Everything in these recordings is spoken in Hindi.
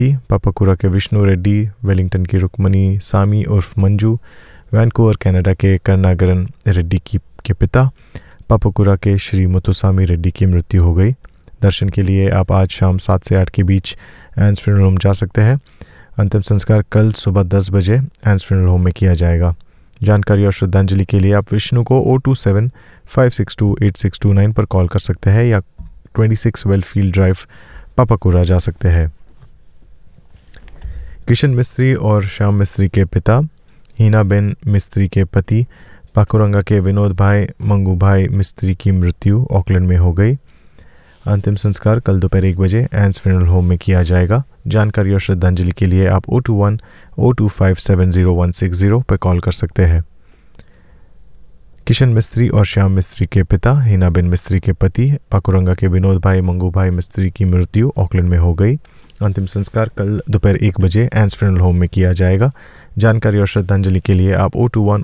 पापाकुरा के विष्णु रेड्डी, वेलिंगटन की रुक्मणी सामी उर्फ मंजू, वैनकूवर कनाडा के करुणाकरन रेड्डी के पिता पापाकुरा के श्री मुथुसामी रेड्डी की मृत्यु हो गई। दर्शन के लिए आप आज शाम 7 से 8 के बीच एन्स फ्यूनरल होम जा सकते हैं। अंतिम संस्कार कल सुबह 10 बजे एन्स फ्यूनरल होम में किया जाएगा। जानकारी और श्रद्धांजलि के लिए आप विष्णु को 027-562-8629 पर कॉल कर सकते हैं या 26 वेलफील्ड ड्राइव पापाकुरा जा सकते हैं। किशन मिस्त्री और श्याम मिस्त्री के पिता हीनाबेन मिस्त्री के पति पाकुरंगा के विनोद भाई मंगू भाई मिस्त्री की मृत्यु ऑकलैंड में हो गई। अंतिम संस्कार कल दोपहर 1 बजे एन्स फ्यूनरल होम में किया जाएगा। जानकारी और श्रद्धांजलि के लिए आप 021-025-70160 पर कॉल कर सकते हैं। किशन मिस्त्री और श्याम मिस्त्री के पिता हीनाबेन मिस्त्री के पति पाकुरंगा के विनोद भाई मंगू भाई मिस्त्री की मृत्यु ऑकलैंड में हो गई। अंतिम संस्कार कल दोपहर 1 बजे एन्स फ्यूनरल होम में किया जाएगा। जानकारी और श्रद्धांजलि के लिए आप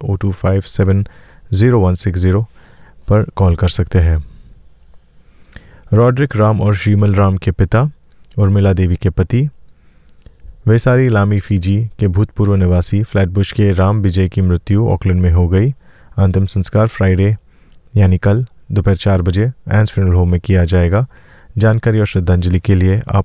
021-025-70160 पर कॉल कर सकते हैं। रॉड्रिक राम और श्रीमल राम के पिता उर्मिला देवी के पति वैसारी लामी फिजी के भूतपूर्व निवासी फ्लैटबुश के राम विजय की मृत्यु ऑकलैंड में हो गई। अंतिम संस्कार फ्राइडे यानी कल दोपहर 4 बजे एन्स फ्यूनरल होम में किया जाएगा। जानकारी और श्रद्धांजलि के लिए आप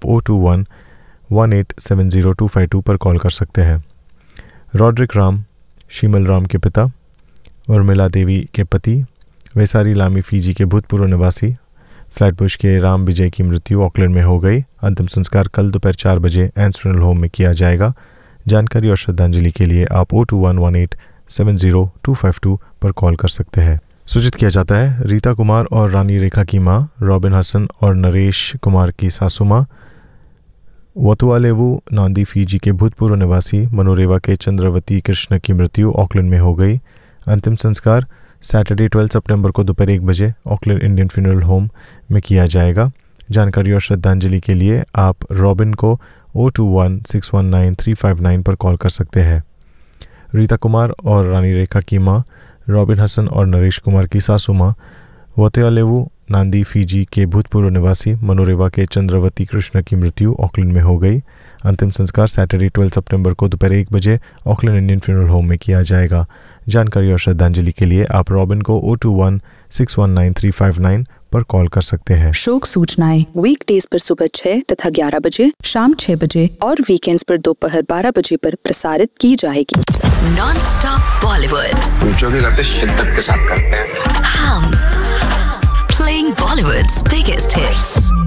021-1870252 पर कॉल कर सकते हैं। रॉड्रिक राम शीमल राम के पिता उर्मिला देवी के पति वैसारी लामी फिजी के भूतपूर्व निवासी फ्लैटबुश के राम विजय की मृत्यु ऑकलैंड में हो गई। अंतिम संस्कार कल दोपहर 4 बजे एन्स फ्यूनरल होम में किया जाएगा। जानकारी और श्रद्धांजलि के लिए आप 021-1870252 पर कॉल कर सकते हैं। सूचित किया जाता है रीता कुमार और रानी रेखा की मां रॉबिन हसन और नरेश कुमार की सासू मां वतुआलेवु नांदी फिजी के भूतपूर्व निवासी मनोरेवा के चंद्रवती कृष्ण की मृत्यु ऑकलैंड में हो गई। अंतिम संस्कार सैटरडे 12 सितंबर को दोपहर 1 बजे ऑकलैंड इंडियन फ्यूनरल होम में किया जाएगा। जानकारी और श्रद्धांजलि के लिए आप रॉबिन को 021-619-359 पर कॉल कर सकते हैं। रीता कुमार और रानी रेखा की मां रॉबिन हसन और नरेश कुमार की सासू मां वतुआलेवु नांदी फिजी के भूतपूर्व निवासी मनोरेवा के चंद्रवती कृष्ण की मृत्यु ऑकलैंड में हो गई। अंतिम संस्कार सैटरडे 12 सितंबर को दोपहर 1 बजे ऑकलैंड इंडियन फ्यूनरल होम में किया जाएगा। जानकारी और श्रद्धांजलि के लिए आप रॉबिन को 021-619-359 पर कॉल कर सकते हैं। शोक सूचनाएं वीकडेज पर सुबह 6 तथा 11 बजे, शाम 6 बजे और वीकेंड्स पर दोपहर 12 बजे पर प्रसारित की जाएगी। नॉन स्टॉप बॉलीवुड जो भी करते शिद्दत के साथ करते हैं। हम playing Bollywoods biggest hits.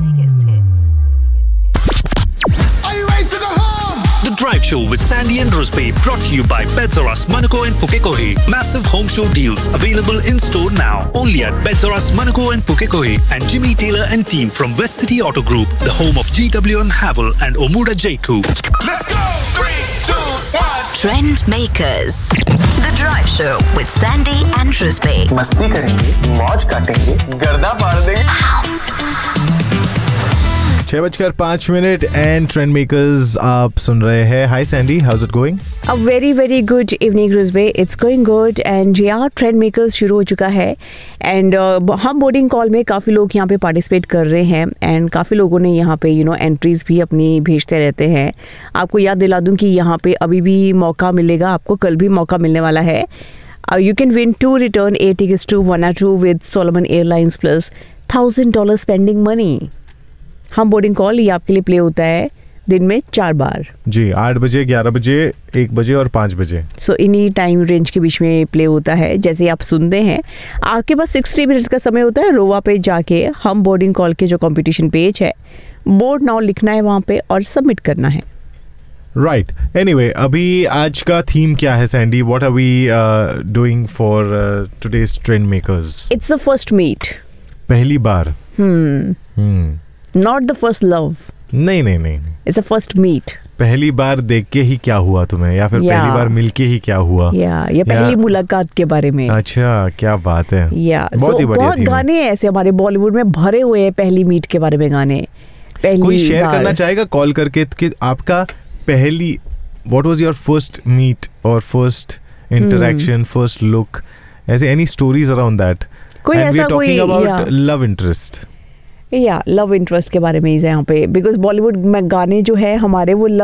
The Drive Show with Sandy and Rusby brought to you by Betsaras Manukau and Pukekohe. Massive home show deals available in store now. Only at Betsaras Manukau and Pukekohe and Jimmy Taylor and team from West City Auto Group, the home of GWN Havel and Omuda Jaiku. Let's go! 3, 2, 1. Trend Makers. The Drive Show with Sandy and Rusby. मस्ती करेंगे, मौज काटेंगे, गर्दा मार देंगे। 6:05 एंड ट्रेंड मेकर्स आप सुन रहे हैं। हाय Sandy, house it going? A very very good evening रुजबे, it's going good and या ट्रेंड मेकर्स शुरू हो चुका है एंड हम बोर्डिंग कॉल में काफ़ी लोग यहाँ पे पार्टिसिपेट कर रहे हैं एंड काफ़ी लोगों ने यहाँ पे एंट्रीज भी अपनी भेजते रहते हैं। आपको याद दिला दूँ कि यहाँ पे अभी भी मौका मिलेगा, आपको कल भी मौका मिलने वाला है। You can win 2 return air tickets to Vanuatu with Solomon Airlines plus $1,000 spending money. हम बोर्डिंग कॉल ये आपके लिए प्ले होता है दिन में 4 बार जी, 8 बजे, 11 बजे, 1 बजे और 5 बजे। सो इन्हीं टाइम रेंज के बीच में प्ले होता है। जैसे आप सुनते हैं आपके पास 60 मिनट्स का समय होता है रोवा पे जाके हम बोर्डिंग कॉल के जो कंपटीशन पेज है बोर्ड नाउ लिखना है वहाँ पे और सबमिट करना है। राइट, एनीवे अभी आज का थीम क्या है Sandy? What are we doing for today's trend makers? It's the first meet, पहली बार। Not the first love. नहीं, इट्स द फर्स्ट मीट। पहली बार देख के ही क्या हुआ तुम्हें, या फिर पहली बार मिलके ही क्या हुआ, या पहली मुलाकात के बारे में। अच्छा, क्या बात है। बहुत ही बढ़िया। बहुत गाने ऐसे हमारे बॉलीवुड में भरे हुए हैं पहली मीट के बारे में गाने। कोई शेयर करना चाहेगा कॉल करके कि आपका पहली, what was your first meet और फर्स्ट इंटरेक्शन, फर्स्ट लुक, ऐसे एनी स्टोरीज अराउंड दैट? कोई ऐसा कोई अबाउट लव इंटरेस्ट। या लव इंटरेस्ट के बारे में ही है यहाँ पे, बिकॉज बॉलीवुड में गाने जो है हमारे वो